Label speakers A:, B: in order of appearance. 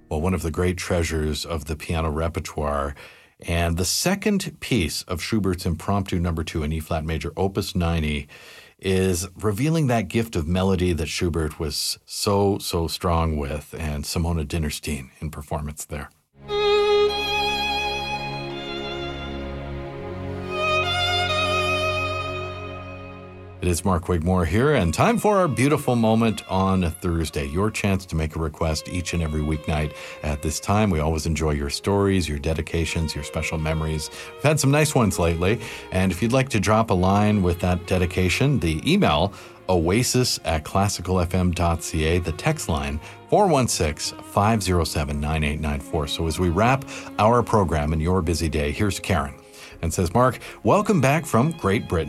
A: well, one of the great treasures of the piano repertoire. And the second piece of Schubert's Impromptu Number 2 in E-flat major, Opus 90, is revealing that gift of melody that Schubert was so strong with, and Simona Dinnerstein in performance there. It is Mark Wigmore here, and time for our beautiful moment on Thursday. Your chance to make a request each and every weeknight at this time. We always enjoy your stories, your dedications, your special memories. We've had some nice ones lately, and if you'd like to drop a line with that dedication, the email oasis@classicalfm.ca, the text line 416-507-9894. So as we wrap our program in your busy day, here's Karen and says, Mark, welcome back from Great Britain.